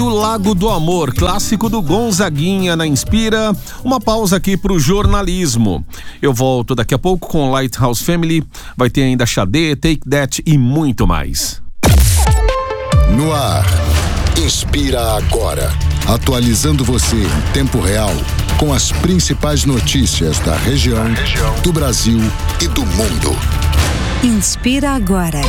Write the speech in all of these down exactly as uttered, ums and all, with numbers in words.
ouvindo Lago do Amor, clássico do Gonzaguinha na Inspira. Uma pausa aqui pro jornalismo. Eu volto daqui a pouco com Lighthouse Family. Vai ter ainda Xadê, Take That e muito mais. No ar, Inspira Agora. Atualizando você em tempo real com as principais notícias da região, do Brasil e do mundo. Inspira Agora.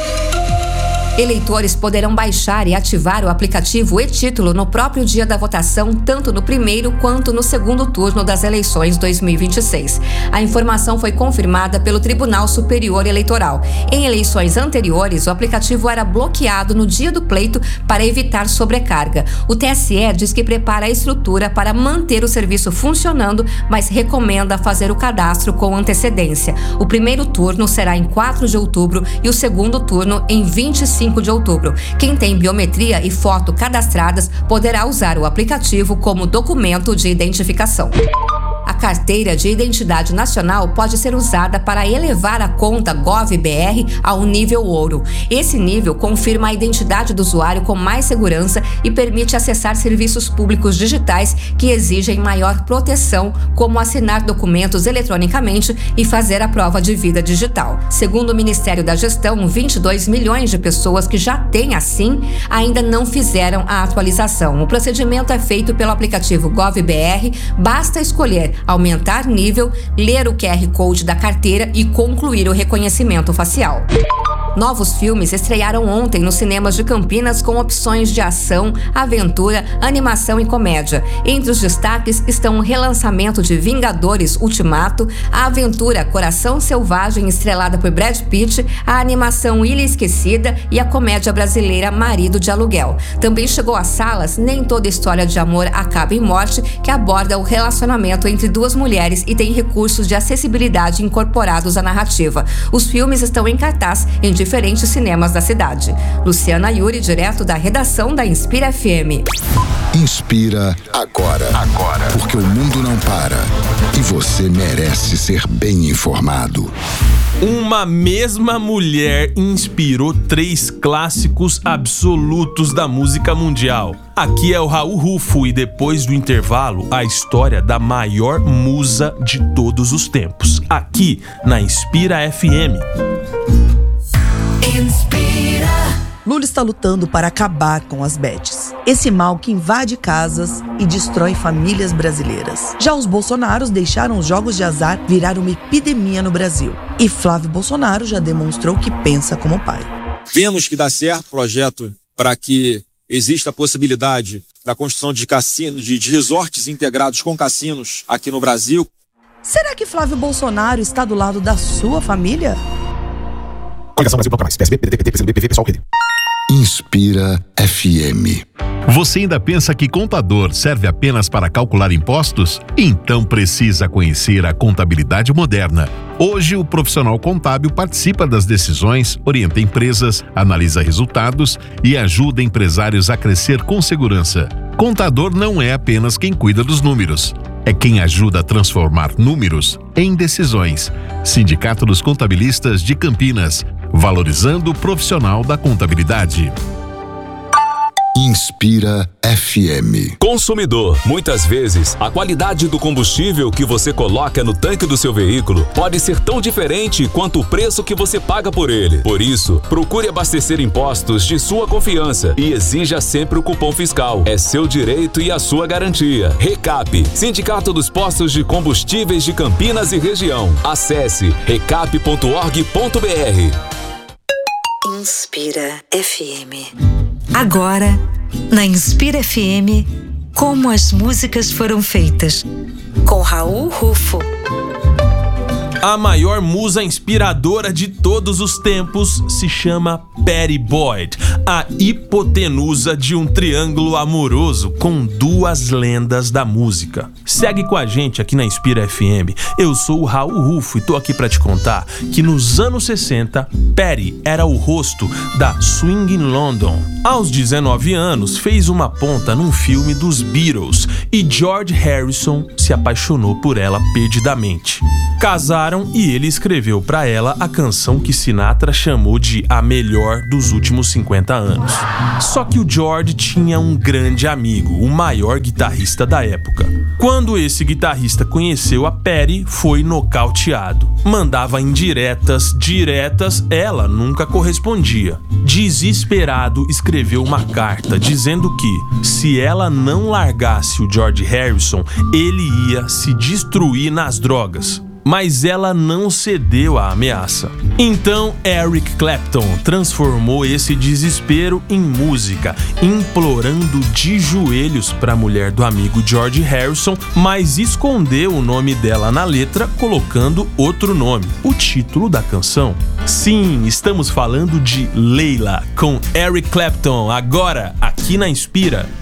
Eleitores poderão baixar e ativar o aplicativo e-Título no próprio dia da votação, tanto no primeiro quanto no segundo turno das eleições dois mil e vinte e seis. A informação foi confirmada pelo Tribunal Superior Eleitoral. Em eleições anteriores, o aplicativo era bloqueado no dia do pleito para evitar sobrecarga. O T S E diz que prepara a estrutura para manter o serviço funcionando, mas recomenda fazer o cadastro com antecedência. O primeiro turno será em quatro de outubro e o segundo turno em vinte e cinco de outubro. Quem tem biometria e foto cadastradas poderá usar o aplicativo como documento de identificação. A carteira de identidade nacional pode ser usada para elevar a conta GovBR ao nível ouro. Esse nível confirma a identidade do usuário com mais segurança e permite acessar serviços públicos digitais que exigem maior proteção, como assinar documentos eletronicamente e fazer a prova de vida digital. Segundo o Ministério da Gestão, vinte e dois milhões de pessoas que já têm a SIM ainda não fizeram a atualização. O procedimento é feito pelo aplicativo GovBR, basta escolher aumentar nível, ler o Q R Code da carteira e concluir o reconhecimento facial. Novos filmes estrearam ontem nos cinemas de Campinas com opções de ação, aventura, animação e comédia. Entre os destaques estão o relançamento de Vingadores Ultimato, a aventura Coração Selvagem estrelada por Brad Pitt, a animação Ilha Esquecida e a comédia brasileira Marido de Aluguel. Também chegou às salas Nem Toda História de Amor Acaba em Morte, que aborda o relacionamento entre duas mulheres e tem recursos de acessibilidade incorporados à narrativa. Os filmes estão em cartaz em diferentes cinemas da cidade. Luciana Yuri, direto da redação da Inspira F M. Inspira agora. Agora. Porque o mundo não para. E você merece ser bem informado. Uma mesma mulher inspirou três clássicos absolutos da música mundial. Aqui é o Raul Rufo e depois do intervalo, a história da maior musa de todos os tempos. Aqui na Inspira F M. Inspira. Lula está lutando para acabar com as bets, esse mal que invade casas e destrói famílias brasileiras. Já os bolsonaros deixaram os jogos de azar virar uma epidemia no Brasil. E Flávio Bolsonaro já demonstrou que pensa como pai. Vemos que dá certo o projeto para que exista a possibilidade da construção de cassinos, de, de resorts integrados com cassinos aqui no Brasil. Será que Flávio Bolsonaro está do lado da sua família? Coligação Brasil Planta Mais, P S B, P D T, P C B, P V, Pessoal, Rede. Inspira F M. Você ainda pensa que contador serve apenas para calcular impostos? Então precisa conhecer a contabilidade moderna. Hoje, o profissional contábil participa das decisões, orienta empresas, analisa resultados e ajuda empresários a crescer com segurança. Contador não é apenas quem cuida dos números. É quem ajuda a transformar números em decisões. Sindicato dos Contabilistas de Campinas, valorizando o profissional da contabilidade. Inspira F M. Consumidor, muitas vezes a qualidade do combustível que você coloca no tanque do seu veículo pode ser tão diferente quanto o preço que você paga por ele. Por isso, procure abastecer em postos de sua confiança e exija sempre o cupom fiscal. É seu direito e a sua garantia. Recap, Sindicato dos Postos de Combustíveis de Campinas e Região. Acesse recap ponto org ponto br. Inspira F M. Agora, na Inspira F M, como as músicas foram feitas, com Raul Rufo. A maior musa inspiradora de todos os tempos se chama Pattie Boyd, a hipotenusa de um triângulo amoroso com duas lendas da música. Segue com a gente aqui na Inspira F M. Eu sou o Raul Rufo e tô aqui pra te contar que nos anos sessenta, Pattie era o rosto da Swing in London. Aos dezenove anos, fez uma ponta num filme dos Beatles e George Harrison se apaixonou por ela perdidamente. Casaram e ele escreveu pra ela a canção que Sinatra chamou de a melhor maior dos últimos cinquenta anos. Só que o George tinha um grande amigo, o maior guitarrista da época. Quando esse guitarrista conheceu a Patty, foi nocauteado. Mandava indiretas, diretas, ela nunca correspondia. Desesperado, escreveu uma carta dizendo que, se ela não largasse o George Harrison, ele ia se destruir nas drogas. Mas ela não cedeu à ameaça. Então Eric Clapton transformou esse desespero em música, implorando de joelhos para a mulher do amigo George Harrison, mas escondeu o nome dela na letra, colocando outro nome, o título da canção. Sim, estamos falando de Layla, com Eric Clapton, agora aqui na Inspira.